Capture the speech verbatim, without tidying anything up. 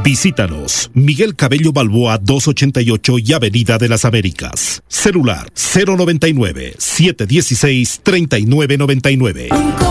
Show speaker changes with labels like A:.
A: Visítanos, Miguel Cabello Balboa doscientos ochenta y ocho y Avenida de las Américas. Celular cero noventa y nueve, setecientos dieciséis, treinta y nueve noventa y nueve.